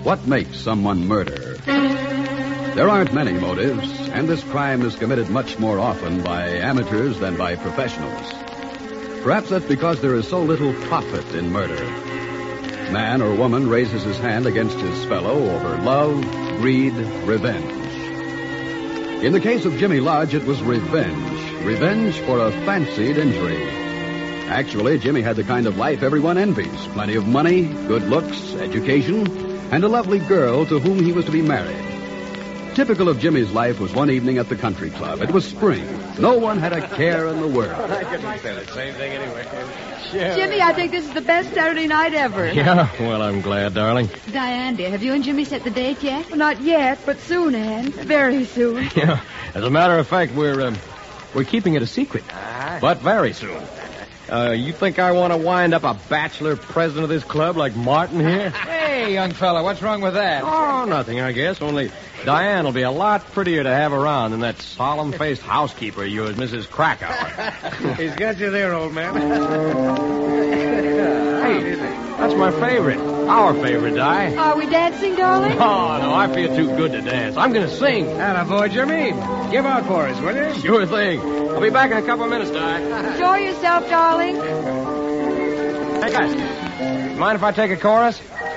What makes someone murder? There aren't many motives, and this crime is committed much more often by amateurs than by professionals. Perhaps that's because there is so little profit in murder. Man or woman raises his hand against his fellow over love, greed, revenge. In the case of Jimmy Lodge, it was revenge. Revenge for a fancied injury. Actually, Jimmy had the kind of life everyone envies. Plenty of money, good looks, education, and a lovely girl to whom he was to be married. Typical of Jimmy's life was one evening at the country club. It was spring. No one had a care in the world. I couldn't say the same thing anyway. Yeah. Jimmy, I think this is the best Saturday night ever. Yeah, well, I'm glad, darling. Diane, dear, have you and Jimmy set the date yet? Well, not yet, but soon, Anne. Very soon. Yeah, as a matter of fact, we're keeping it a secret. But very soon. You think I want to wind up a bachelor president of this club like Martin here? Hey, young fella, what's wrong with that? Oh, nothing, I guess. Only Diane will be a lot prettier to have around than that solemn-faced housekeeper of yours, Mrs. Krakauer. He's got you there, old man. Hey, that's my favorite. Our favorite, Di. Are we dancing, darling? Oh, no, I feel too good to dance. I'm going to sing. Attaboy, Jimmy. Give out for us, will you? Sure thing. I'll be back in a couple of minutes, Di. Enjoy yourself, darling. Hey, guys. Mind if I take a chorus?